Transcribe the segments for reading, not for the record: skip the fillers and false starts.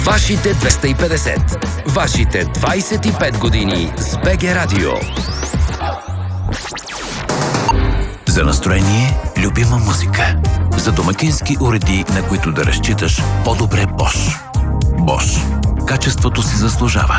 Вашите 250. Вашите 25 години с БГ Радио. За настроение, любима музика. За домакински уреди, на които да разчиташ, по-добре Bosch. Bosch. Качеството си заслужава.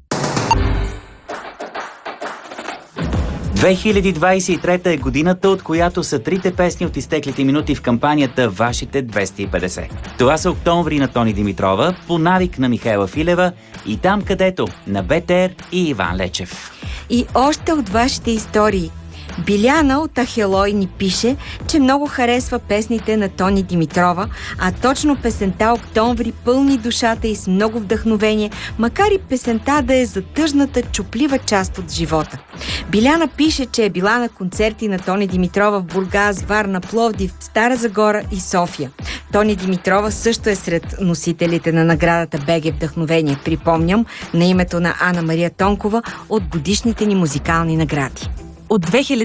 2023 е годината, от която са трите песни от изтеклите минути в кампанията Вашите 250. Това са Октомври на Тони Димитрова, По навик на Михаела Филева и Там където на БТР и Иван Лечев. И още от вашите истории. Биляна от Ахелой ни пише, че много харесва песните на Тони Димитрова, а точно песента Октомври пълни душата и с много вдъхновение, макар и песента да е за тъжната, чуплива част от живота. Биляна пише, че е била на концерти на Тони Димитрова в Бургас, Варна, Пловдив, Стара Загора и София. Тони Димитрова също е сред носителите на наградата БГ Вдъхновение, припомням, на името на Ана Мария Тонкова от годишните ни музикални награди. От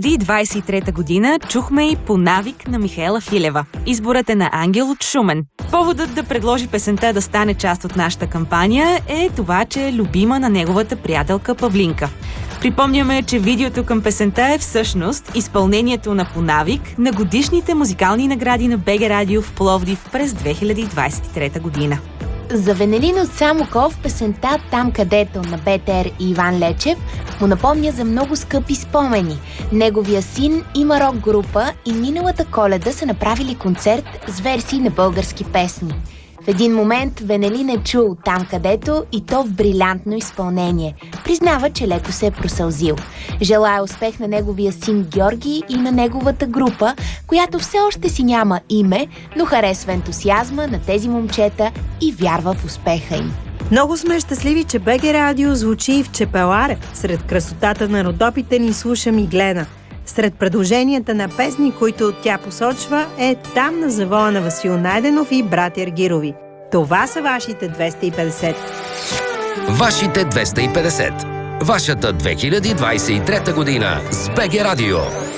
2023 година чухме и По навик на Михаела Филева. Изборът е на Ангел от Шумен. Поводът да предложи песента да стане част от нашата кампания е това, че е любима на неговата приятелка Павлинка. Припомняме, че видеото към песента е всъщност изпълнението на По навик на годишните музикални награди на БГ Радио в Пловдив през 2023 година. За Венелин от Самоков песента Там където на БТР и Иван Лечев му напомня за много скъпи спомени. Неговия син има рок група и миналата Коледа са направили концерт с версии на български песни. В един момент Венелин е чул Там където и то в брилянтно изпълнение. Признава, че леко се е просълзил. Желая успех на неговия син Георги и на неговата група, която все още си няма име, но харесва ентусиазма на тези момчета и вярва в успеха им. Много сме щастливи, че БГ Радио звучи и в Чепеларе. Сред красотата на Родопите ни слуша Миглена. Сред предложенията на песни, които тя посочва, е Там на завоя на Васил Найденов и братя Ергирови. Това са вашите 250. Вашите 250. Вашата 2023 година с БГ Радио.